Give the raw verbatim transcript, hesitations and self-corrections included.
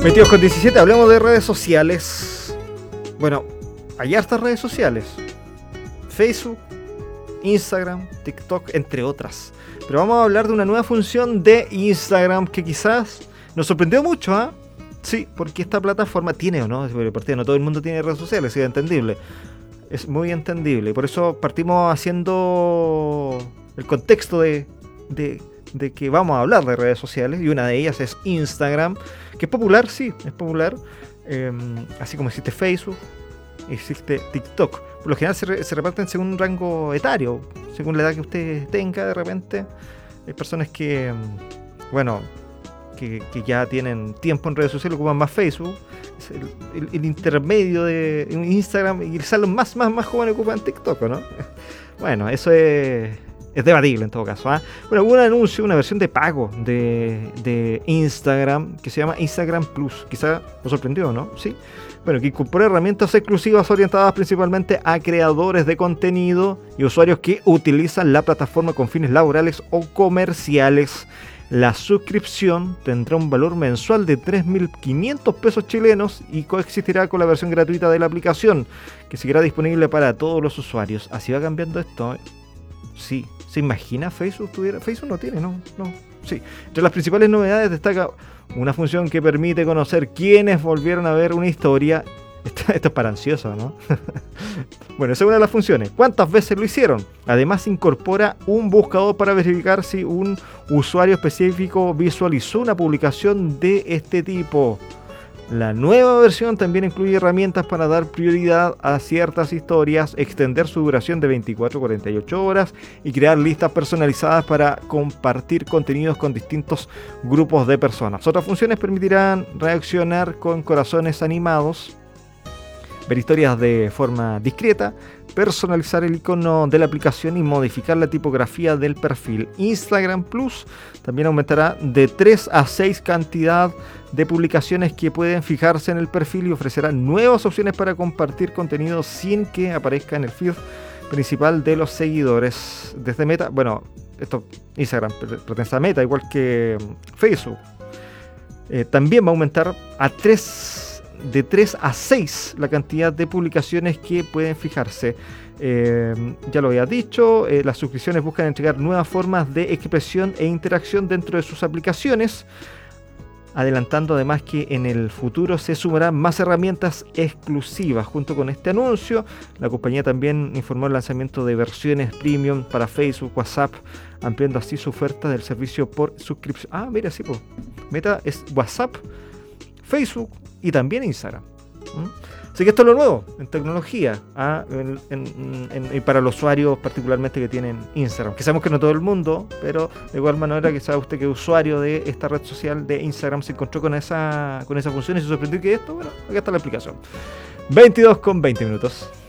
veintidós con diecisiete, hablemos de redes sociales. Bueno, hay hartas redes sociales. Facebook, Instagram, TikTok, entre otras. Pero vamos a hablar de una nueva función de Instagram que quizás nos sorprendió mucho, ¿ah? ¿eh? Sí, porque esta plataforma tiene o no, porque no todo el mundo tiene redes sociales, es entendible. Es muy entendible. Y por eso partimos haciendo el contexto de... de de que vamos a hablar de redes sociales, y una de ellas es Instagram, que es popular, sí, es popular, eh, así como existe Facebook, existe TikTok. Por lo general se, re, se reparten según un rango etario, según la edad que usted tenga. De repente hay personas que, bueno, que, que ya tienen tiempo en redes sociales, ocupan más Facebook, es el, el, el intermedio de Instagram, y quizás los más, más, más jóvenes ocupan TikTok, ¿no? Bueno, eso es... es debatible en todo caso, ¿eh? Bueno, hubo un anuncio, una versión de pago de, de Instagram que se llama Instagram Plus. Quizá nos sorprendió, ¿no? Sí. Bueno, que incorpora herramientas exclusivas orientadas principalmente a creadores de contenido y usuarios que utilizan la plataforma con fines laborales o comerciales. La suscripción tendrá un valor mensual de tres mil quinientos pesos chilenos y coexistirá con la versión gratuita de la aplicación, que seguirá disponible para todos los usuarios. Así va cambiando esto, ¿eh? Sí, ¿se imagina Facebook tuviera? Facebook no tiene, no, no, sí. Entre las principales novedades destaca una función que permite conocer quiénes volvieron a ver una historia. Esto, esto es para ansioso, ¿no? Bueno, esa es una de las funciones. ¿Cuántas veces lo hicieron? Además incorpora un buscador para verificar si un usuario específico visualizó una publicación de este tipo. La nueva versión también incluye herramientas para dar prioridad a ciertas historias, extender su duración de veinticuatro a cuarenta y ocho horas y crear listas personalizadas para compartir contenidos con distintos grupos de personas. Otras funciones permitirán reaccionar con corazones animados, ver historias de forma discreta, personalizar el icono de la aplicación y modificar la tipografía del perfil. Instagram Plus también aumentará de tres a seis cantidad de publicaciones que pueden fijarse en el perfil y ofrecerá nuevas opciones para compartir contenido sin que aparezca en el feed principal de los seguidores. Desde Meta, bueno, esto Instagram pertenece a Meta, igual que Facebook. Eh, también va a aumentar a tres de tres a seis la cantidad de publicaciones que pueden fijarse. Eh, ya lo había dicho, eh, las suscripciones buscan entregar nuevas formas de expresión e interacción dentro de sus aplicaciones, adelantando además que en el futuro se sumarán más herramientas exclusivas. Junto con este anuncio, la compañía también informó el lanzamiento de versiones premium para Facebook, WhatsApp, ampliando así su oferta del servicio por suscripción. Ah, mira, sí, pues Meta es WhatsApp, Facebook y también Instagram. ¿Mm? Así que esto es lo nuevo en tecnología, ¿ah? en, en, en, en, para los usuarios particularmente que tienen Instagram. Que sabemos que no todo el mundo, pero de igual manera que sabe usted que usuario de esta red social de Instagram se encontró con esa, con esa función y se sorprendió que esto, bueno, acá está la explicación. veintidós con veinte minutos.